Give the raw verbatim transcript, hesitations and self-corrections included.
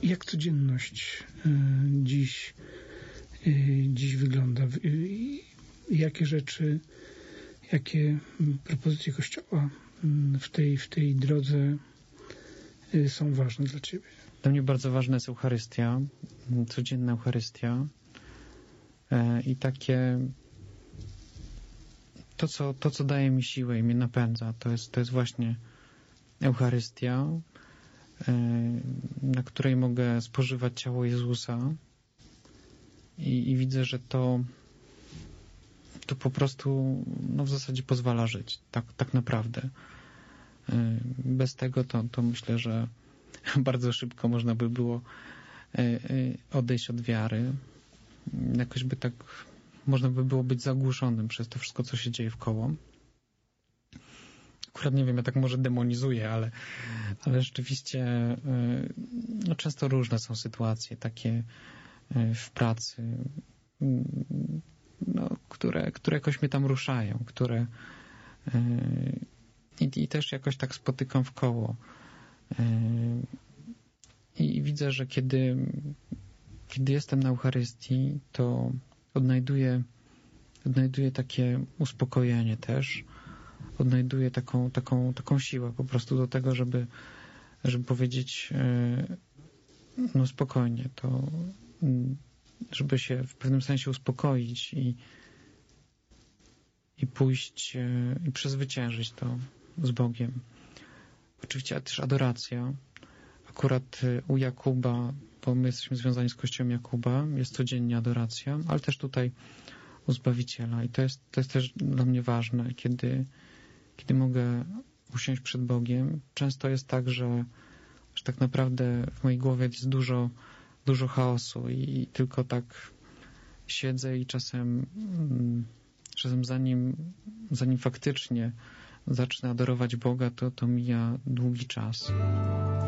Jak codzienność dziś, dziś wygląda? Jakie rzeczy, jakie propozycje Kościoła w tej, w tej drodze są ważne dla Ciebie? Dla mnie bardzo ważna jest Eucharystia, codzienna Eucharystia i takie to, co, to, co daje mi siłę i mnie napędza, to jest, to jest właśnie Eucharystia, na której mogę spożywać ciało Jezusa i, i widzę, że to to po prostu no w zasadzie pozwala żyć, tak, tak naprawdę. Bez tego to, to myślę, że bardzo szybko można by było odejść od wiary. Jakoś by tak można by było być zagłuszonym przez to wszystko, co się dzieje wkoło. Akurat nie wiem, ja tak może demonizuję, ale, ale rzeczywiście no, często różne są sytuacje takie w pracy, no, które, które jakoś mnie tam ruszają, które i, i też jakoś tak spotykam w koło. I widzę, że kiedy, kiedy jestem na Eucharystii, to odnajduję, odnajduję takie uspokojenie też, odnajduję taką, taką, taką siłę po prostu do tego, żeby, żeby powiedzieć no spokojnie, to żeby się w pewnym sensie uspokoić i, i pójść i przezwyciężyć to z Bogiem. Oczywiście też adoracja. Akurat u Jakuba, bo my jesteśmy związani z Kościołem Jakuba, jest codziennie adoracja, ale też tutaj u Zbawiciela. I to jest, to jest też dla mnie ważne, kiedy, kiedy mogę usiąść przed Bogiem. Często jest tak, że, że tak naprawdę w mojej głowie jest dużo, dużo chaosu i tylko tak siedzę i czasem, czasem zanim, zanim faktycznie zacznę adorować Boga, to, to mija długi czas.